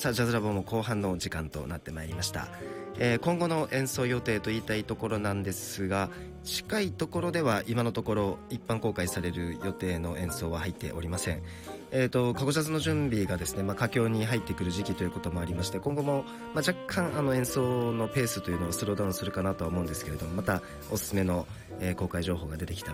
さあジャズラボも後半の時間となってまいりました。今後の演奏予定と言いたいところなんですが、近いところでは今のところ一般公開される予定の演奏は入っておりません。カゴジャズの準備がですね、佳境に入ってくる時期ということもありまして、今後も、若干演奏のペースというのをスローダウンするかなとは思うんですけれども、またおすすめの、公開情報が出てきたら